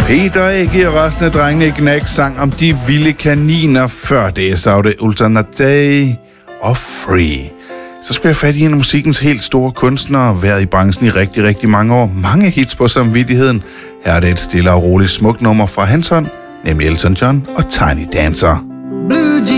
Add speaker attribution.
Speaker 1: Peter Ægge og resten af drengene i Gnags sang om de vilde kaniner, før det savte Ultranate og Free. Så skal jeg fat i en af musikkens helt store kunstnere, været i branchen i rigtig, rigtig mange år. Mange hits på samvittigheden. Her er det et stille og roligt smukt nummer fra hans hånd, nemlig Elton John og Tiny Dancer.